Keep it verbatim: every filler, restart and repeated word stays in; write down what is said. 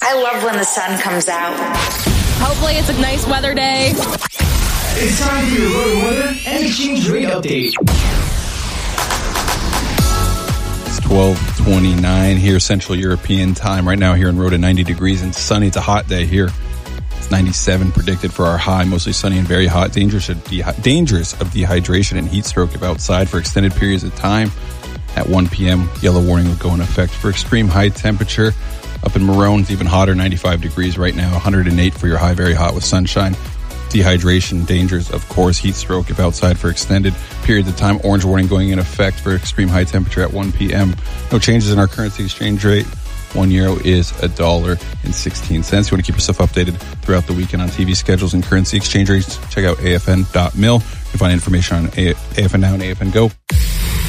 I love when the sun comes out. Hopefully it's a nice weather day. It's time for your road weather and exchange rate update. It's twelve twenty-nine here, Central European time. Right now here in Rhoda, ninety degrees and sunny. It's a hot day here. It's ninety-seven predicted for our high, mostly sunny and very hot. Dangerous of, de- dangerous of dehydration and heat stroke if outside for extended periods of time. At one p.m., yellow warning will go in effect for extreme high temperature. Up in Maroon, it's even hotter, ninety-five degrees right now, one hundred eight for your high, very hot with sunshine. Dehydration, dangers, of course, heat stroke if outside for extended periods of time. Orange warning going in effect for extreme high temperature at one p.m. No changes in our currency exchange rate. One euro is a dollar and sixteen cents. You want to keep yourself updated throughout the weekend on T V schedules and currency exchange rates? Check out A F N dot mil. You can find information on A F N Now and A F N Go.